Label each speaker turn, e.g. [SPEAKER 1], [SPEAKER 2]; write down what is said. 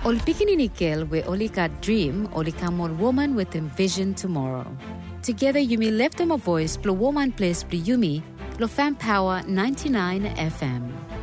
[SPEAKER 1] Ol pikinini girl we only got dream, only come on woman with envision tomorrow. Together you may lift them a voice, blow woman place, blow Yumi, Lo Fan Power 99 FM.